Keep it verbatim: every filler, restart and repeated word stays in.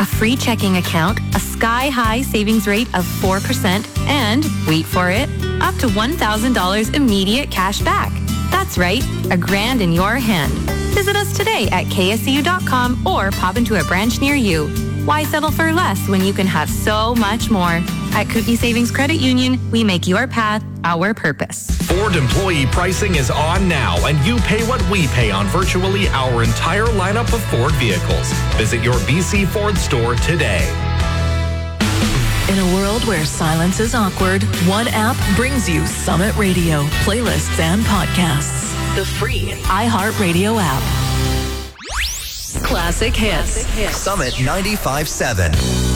a free checking account, a sky-high savings rate of four percent, and, wait for it, up to one thousand dollars immediate cash back. That's right, a grand in your hand. Visit us today at K S C U dot com or pop into a branch near you. Why settle for less when you can have so much more? At Kootenai Savings Credit Union, we make your path our purpose. Ford employee pricing is on now, and you pay what we pay on virtually our entire lineup of Ford vehicles. Visit your B C Ford store today. In a world where silence is awkward, one app brings you Summit Radio, playlists and podcasts. The free iHeartRadio app. Classic hits. Summit ninety-five point seven.